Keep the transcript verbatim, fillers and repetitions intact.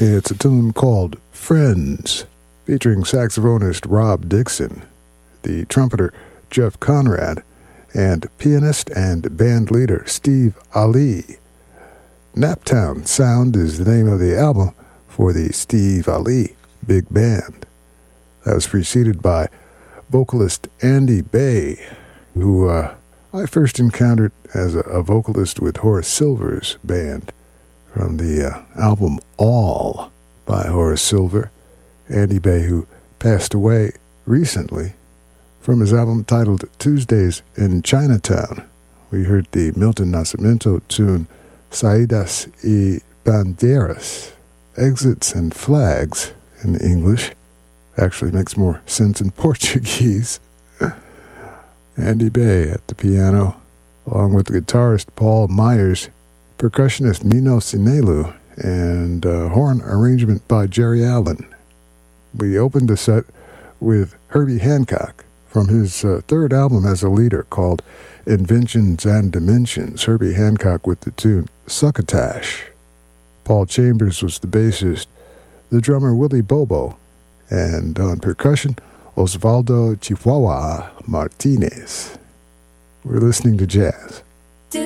It's a tune called Friends, featuring saxophonist Rob Dixon, the trumpeter Jeff Conrad, and pianist and band leader Steve Ali. Naptown Sound is the name of the album for the Steve Ali Big Band. That was preceded by vocalist Andy Bay, who uh, I first encountered as a, a vocalist with Horace Silver's band from the uh, album All by Horace Silver. Andy Bay, who passed away recently, from his album titled Tuesdays in Chinatown. We heard the Milton Nascimento tune Saídas y Bandeiras, Exits and Flags in English. Actually makes more sense in Portuguese. Andy Bay at the piano, along with the guitarist Paul Myers, percussionist Nino Sinelu, and uh, horn arrangement by Jerry Allen. We opened the set with Herbie Hancock from his uh, third album as a leader called Inventions and Dimensions. Herbie Hancock with the tune Succotash. Paul Chambers was the bassist, the drummer Willie Bobo, and on percussion, Osvaldo Chihuahua Martinez. We're listening to jazz